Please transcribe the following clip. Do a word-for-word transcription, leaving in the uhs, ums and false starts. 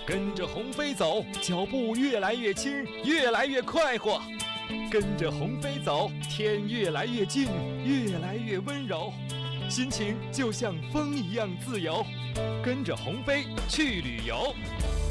跟着鸿飞走，脚步越来越轻，越来越快活。跟着鸿飞走，天越来越近，越来越温柔，心情就像风一样自由。跟着鸿飞去旅游。